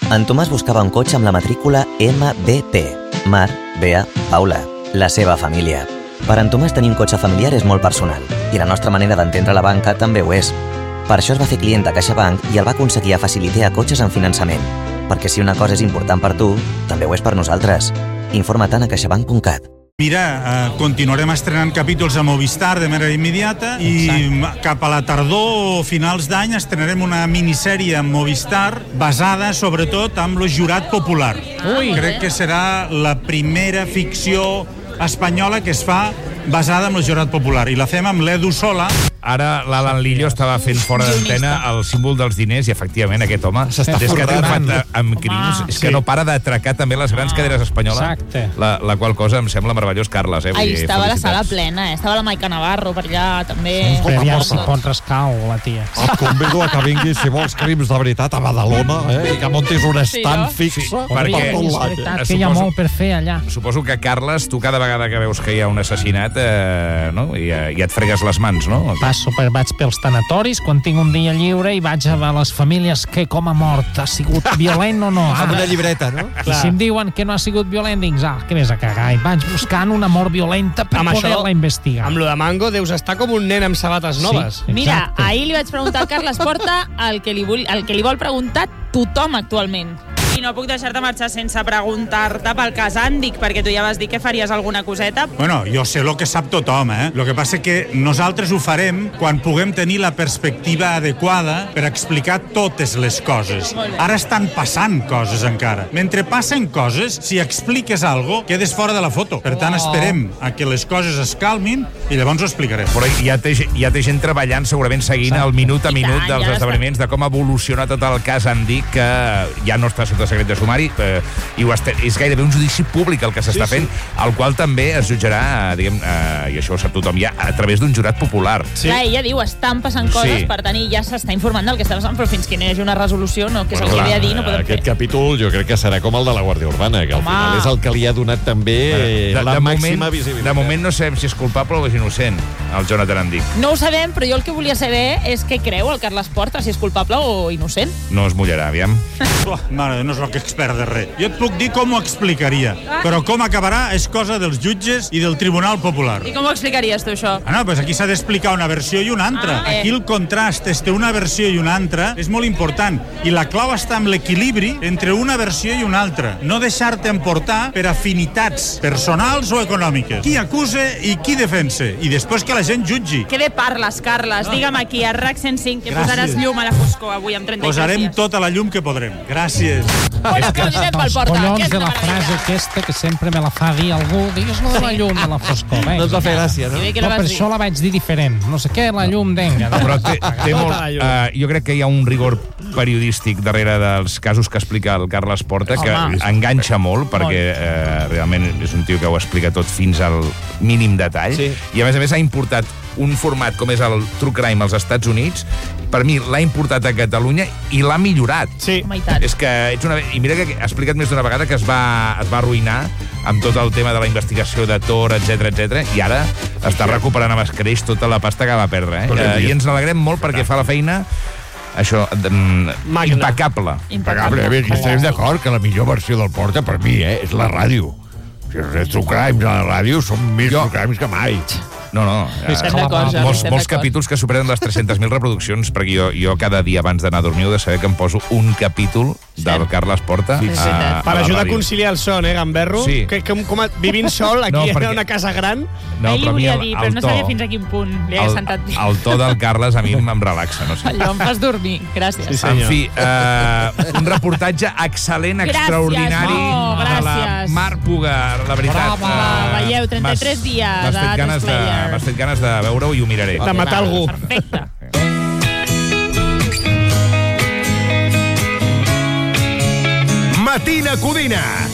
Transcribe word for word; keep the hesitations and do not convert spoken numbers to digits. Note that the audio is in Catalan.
En Tomàs buscava un cotxe amb la matrícula M B P, Mar, Bea, Paula, la seva família. Per en Tomàs tenir un cotxe familiar és molt personal, i la nostra manera d'entendre la banca també ho és. Per això es va fer client de CaixaBank i el va aconseguir a facilitar cotxes en finançament. Perquè si una cosa és important per tu, també ho és per nosaltres. Informa't a caixabank punt cat. Mira, eh, continuarem estrenant capítols a Movistar de manera immediata i Exacte. Cap a la tardor o finals d'any estrenarem una minissèrie a Movistar basada sobretot amb el jurat popular. Ui. Crec que serà la primera ficció espanyola que es fa basada en el jurat popular i la fem amb l'Edu Sola. Ara l'Alan Lillo estava fent fora d'antena el símbol dels diners i efectivament aquest home s'està des que ha forrant triomfat amb crims és que no para d'atracar també les grans caderes espanyoles. Exacte. La, la qual cosa em sembla meravellós, Carles. Eh? Ahir estava la sala plena, eh? Estava la Maica Navarro per allà també. Sempre aviam si pot rascar la tia. Et convido a que vinguis, si vols crims de veritat, a Badalona, eh? I que montis un estant Sí, fixe. Sí, perquè per tot És l'any. veritat que hi ha Suposo- molt per fer allà. Suposo que, Carles, tu cada vegada que veus que hi ha un assassinat eh, no? I, eh, ja et fregues les mans, no? Passo per, vaig pels tanatoris quan tinc un dia lliure i vaig a veure les famílies que com ha mort, ha sigut violent o no. Amb una Ara, llibreta, no? I si em diuen que no ha sigut violent, dic, ah, que vés a cagar. I vaig buscant una mort violenta per Amb això, poder-la investigar. Amb lo de Mango deus estar com un nen amb sabates noves. Sí. Mira, Exacte. ahir li vaig preguntar al Carles Porta el que li, vull, el que li vol preguntar tothom actualment. I no puc deixar-te marxar sense preguntar-te pel cas Àndic, perquè tu ja vas dir que faries alguna coseta. Bueno, jo sé el que sap tothom, eh? El que passa que nosaltres ho farem quan puguem tenir la perspectiva adequada per explicar totes les coses. Ara estan passant coses encara. Mentre passen coses, si expliques algo, quedes fora de la foto. Per tant, esperem a que les coses es calmin i llavors ho explicarem. Però ja té, ja té gent treballant, segurament seguint el minut a I minut tant, dels ja esdeveniments, de com evoluciona tot el cas Àndic, que ja no està sota secret de sumari, eh, i ho està, és gairebé un judici públic el que s'està sí, fent, sí. el qual també es jutjarà, diguem, eh, i això ho sap tothom ja, a través d'un jurat popular. Sí. Clar, ella diu, estan passant coses, Sí. per tant, i ja s'està informant del que està passant, però fins que no hi hagi una resolució, no, que és el que ve a dir, no podem Aquest fer. capítol jo crec que serà com el de la Guàrdia Urbana, que al Home. final és el que li ha donat també eh, De, la de, màxima moment, visibilitat. de moment no sabem si és culpable o és innocent, el Jonathan Àndic. No ho sabem, però jo el que volia saber és què creu el Carles Porta, si és culpable o innocent. No es mullarà, aviam. Oh, mare, no soc expert de res. Jo et puc dir com ho explicaria, però com acabarà és cosa dels jutges i del Tribunal Popular. I com ho explicaries tu, això? Ah, no, pues aquí s'ha d'explicar una versió i una altra. Ah, eh. Aquí el contrast entre una versió i una altra és molt important. I la clau està en l'equilibri entre una versió i una altra. No deixar-te emportar per afinitats personals o econòmiques. Qui acusa i qui defensa. I després que la gent jutgi. Què bé parles, Carles? Digue'm aquí, a RAC cent cinc, que Gràcies. posaràs llum a la foscor avui amb trenta-tres Posarem dies. tota la llum que podrem. Gràcies. Un aplaudiment pel Els Porta. collons que és de una la meravella. frase aquesta que sempre me la fa dir algú, digues-lo de la llum de la foscor. No et va fer gràcia, no? I bé que No, la per vas dir. això la vaig dir diferent. No sé què, la llum, denga. Però té, té molt, uh, jo crec que hi ha un rigor periodístic darrere dels casos que explica el Carles Porta, que Home. enganxa molt, perquè uh, realment és un tio que ho explica tot fins al mínim detall, Sí. i a més a més ha importat un format com és el True Crime als Estats Units, per mi l'ha importat a Catalunya i l'ha millorat. Sí. Home, i tant. És que ets una... I mira que ha explicat més d'una vegada que es va, es va arruïnar amb tot el tema de la investigació de Tor, etcètera, etcètera, i ara està recuperant amb escreix tota la pasta que va perdre. Eh? Però Eh, I ens n'alegrem molt perquè fa la feina això, mm, Màquina. impecable. Impecable, eh? Aquí estarem d'acord que la millor versió del Porta, per mi, eh, és la ràdio. Si els True Crimes a la ràdio són més Jo- True Crimes que mai. No, no. Estem eh, d'acord, Jordi, molts, estem molts d'acord. capítols que superen les tres-centes mil reproduccions, perquè jo, jo cada dia abans d'anar a dormir heu de saber que em poso un capítol del Carles Porta Sí, a, sí. a Per la ajudar a ràdio. conciliar el son, eh, Gamberro? Sí. Que, que, com a, vivint sol aquí No, no, perquè- en una casa gran... No, Ell li però a mi volia el- dir, el però no to- sabia fins a quin punt li hagués sentat dir. el, el to del Carles a mi em relaxa, no sé. Allò em fas dormir. Gràcies. Sí, sí. En senyor. fi, eh, un reportatge excel·lent, Gràcies, extraordinari oh, de la gràcies. Mar Pugar, la veritat. Brava. Eh, Veieu, trenta-tres m'has- dies M'has a fet ganes de, Desplayer. m'has fet ganes de veure-ho i ho miraré. De matar algú. Perfecte. Matina Codina.